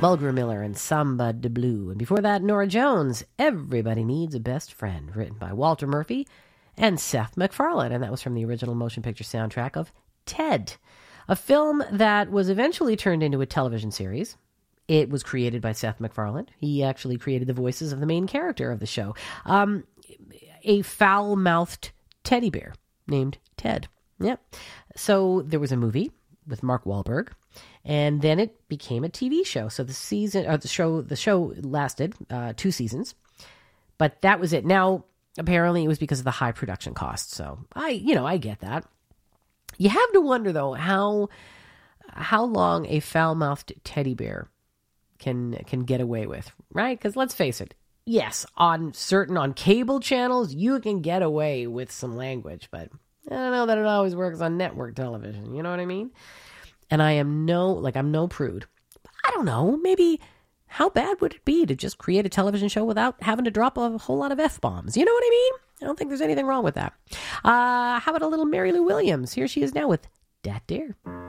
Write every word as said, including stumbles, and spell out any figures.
Mulgrew Miller and Samba de Blue. And before that, Nora Jones, Everybody Needs a Best Friend, written by Walter Murphy and Seth MacFarlane. And that was from the original motion picture soundtrack of Ted, a film that was eventually turned into a television series. It was created by Seth MacFarlane. He actually created the voices of the main character of the show, um, a foul-mouthed teddy bear named Ted. Yeah. So there was a movie with Mark Wahlberg, and then it became a T V show. So the season, or the show, the show lasted uh, two seasons, but that was it. Now, apparently, it was because of the high production costs. So I, you know, I get that. You have to wonder though how how long a foul-mouthed teddy bear can can get away with, right? Because let's face it, yes, on certain on cable channels you can get away with some language, but I don't know that it always works on network television. You know what I mean? And I am no, like, I'm no prude. I don't know. Maybe how bad would it be to just create a television show without having to drop a whole lot of F-bombs? You know what I mean? I don't think there's anything wrong with that. Uh, how about a little Mary Lou Williams? Here she is now with Dat Dare.